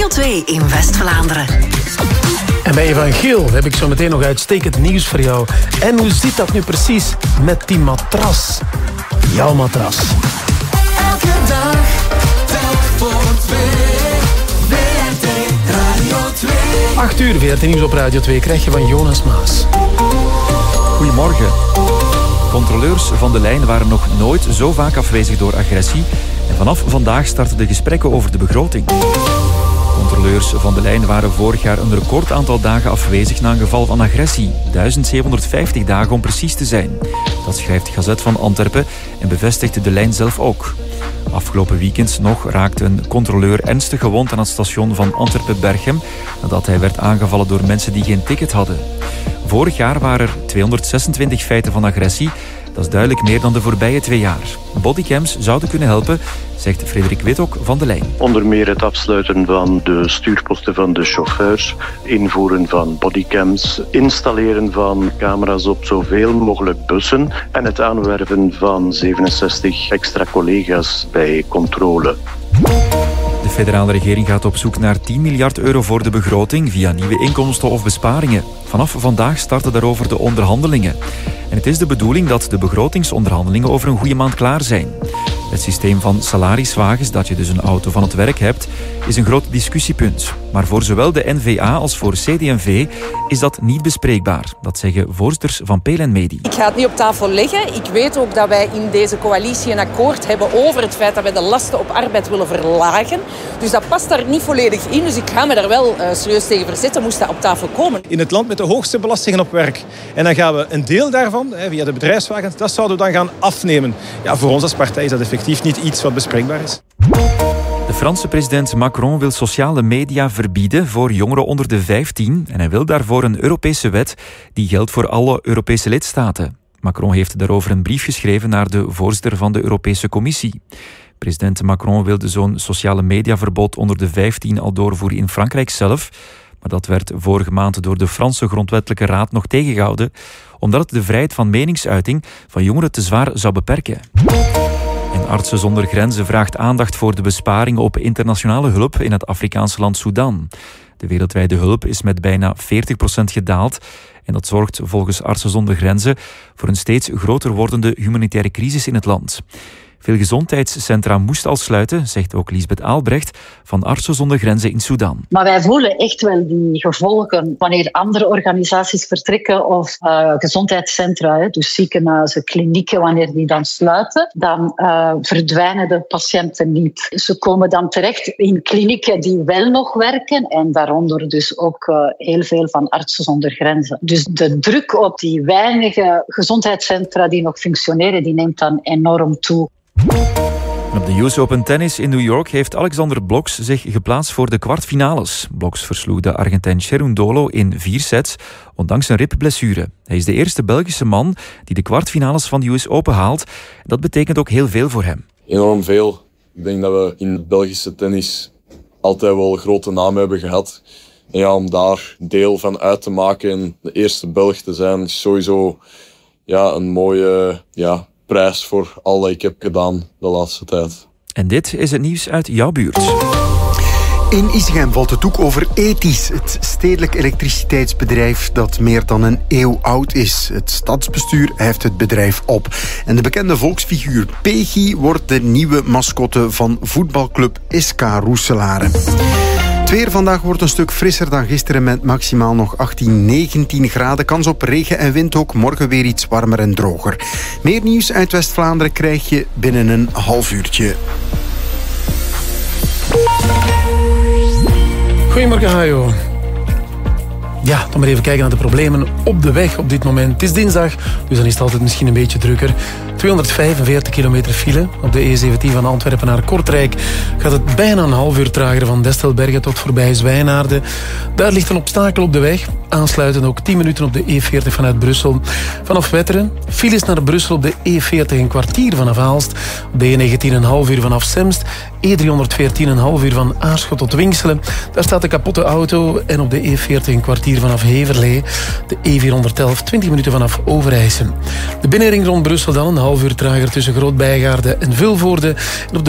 2 in West-Vlaanderen. En bij Van Geel heb ik zo meteen nog uitstekend nieuws voor jou. En hoe zit dat nu precies met die matras? Jouw matras. Elke dag, telk voor 2. WRT Radio 2. 8 uur, VRT Nieuws op Radio 2 krijg je van Jonas Maas. Goedemorgen. Controleurs van de lijn waren nog nooit zo vaak afwezig door agressie. En vanaf vandaag starten de gesprekken over de begroting. Controleurs van de lijn waren vorig jaar een record aantal dagen afwezig na een geval van agressie. 1750 dagen om precies te zijn. Dat schrijft Gazet van Antwerpen en bevestigt de lijn zelf ook. Afgelopen weekend nog raakte een controleur ernstig gewond aan het station van Antwerpen-Berchem nadat hij werd aangevallen door mensen die geen ticket hadden. Vorig jaar waren er 226 feiten van agressie. Dat is duidelijk meer dan de voorbije 2 jaar. Bodycams zouden kunnen helpen, zegt Frederik Wittok van de lijn. Onder meer het afsluiten van de stuurposten van de chauffeurs, invoeren van bodycams, installeren van camera's op zoveel mogelijk bussen en het aanwerven van 67 extra collega's bij controle. De federale regering gaat op zoek naar 10 miljard euro voor de begroting via nieuwe inkomsten of besparingen. Vanaf vandaag starten daarover de onderhandelingen. En het is de bedoeling dat de begrotingsonderhandelingen over een goede maand klaar zijn. Het systeem van salariswagens, dat je dus een auto van het werk hebt, is een groot discussiepunt. Maar voor zowel de N-VA als voor CD&V is dat niet bespreekbaar. Dat zeggen voorsters van PLN Medi. Ik ga het niet op tafel leggen. Ik weet ook dat wij in deze coalitie een akkoord hebben over het feit dat wij de lasten op arbeid willen verlagen. Dus dat past daar niet volledig in. Dus ik ga me daar wel serieus tegen verzetten, moest dat op tafel komen. In het land met de hoogste belastingen op werk. En dan gaan we een deel daarvan, via de bedrijfswagens, dat zouden we dan gaan afnemen. Ja, voor ons als partij is dat effectief niet iets wat bespreekbaar is. De Franse president Macron wil sociale media verbieden voor jongeren onder de 15 en hij wil daarvoor een Europese wet die geldt voor alle Europese lidstaten. Macron heeft daarover een brief geschreven naar de voorzitter van de Europese Commissie. President Macron wilde zo'n sociale mediaverbod onder de 15 al doorvoeren in Frankrijk zelf, maar dat werd vorige maand door de Franse Grondwettelijke Raad nog tegengehouden, omdat het de vrijheid van meningsuiting van jongeren te zwaar zou beperken. En Artsen zonder Grenzen vraagt aandacht voor de besparingen op internationale hulp in het Afrikaanse land Sudan. De wereldwijde hulp is met bijna 40% gedaald en dat zorgt volgens Artsen zonder Grenzen voor een steeds groter wordende humanitaire crisis in het land. Veel gezondheidscentra moesten al sluiten, zegt ook Lisbeth Aalbrecht van Artsen zonder Grenzen in Sudan. Maar wij voelen echt wel die gevolgen wanneer andere organisaties vertrekken of gezondheidscentra, dus ziekenhuizen, klinieken, wanneer die dan sluiten, dan verdwijnen de patiënten niet. Ze komen dan terecht in klinieken die wel nog werken en daaronder dus ook heel veel van Artsen zonder Grenzen. Dus de druk op die weinige gezondheidscentra die nog functioneren, die neemt dan enorm toe. Op de US Open Tennis in New York heeft Alexander Bloksch zich geplaatst voor de kwartfinales. Bloksch versloeg de Argentijn Cerundolo in 4 sets, ondanks een ribblessure. Hij is de eerste Belgische man die de kwartfinales van de US Open haalt. Dat betekent ook heel veel voor hem. Enorm veel. Ik denk dat we in het Belgische tennis altijd wel een grote naam hebben gehad. En ja, om daar deel van uit te maken en de eerste Belg te zijn, is sowieso een mooie prijs voor al dat ik heb gedaan de laatste tijd. En dit is het nieuws uit jouw buurt. In Isegem valt het doek over Ethisch, het stedelijk elektriciteitsbedrijf dat meer dan een eeuw oud is. Het stadsbestuur heft het bedrijf op. En de bekende volksfiguur Peggy wordt de nieuwe mascotte van voetbalclub SK Roeselare. Het weer vandaag wordt een stuk frisser dan gisteren met maximaal nog 18, 19 graden. Kans op regen en wind ook. Morgen weer iets warmer en droger. Meer nieuws uit West-Vlaanderen krijg je binnen een half uurtje. Goedemorgen, Hajo. Ja, dan maar even kijken naar de problemen op de weg op dit moment. Het is dinsdag, dus dan is het altijd misschien een beetje drukker. 245 kilometer file. Op de E17 van Antwerpen naar Kortrijk gaat het bijna een half uur trager van Destelbergen tot voorbij Zwijnaarden. Daar ligt een obstakel op de weg. Aansluitend ook 10 minuten op de E40 vanuit Brussel. Vanaf Wetteren, files naar Brussel op de E40 een kwartier vanaf Aalst. Op de E19 een half uur vanaf Semst. E314 een half uur van Aarschot tot Winkselen. Daar staat een kapotte auto. En op de E40 een kwartier vanaf Heverlee. De E411 20 minuten vanaf Overijse. De binnenring rond Brussel dan een half uur trager tussen Groot-Bijgaarde en Vilvoorde. En op de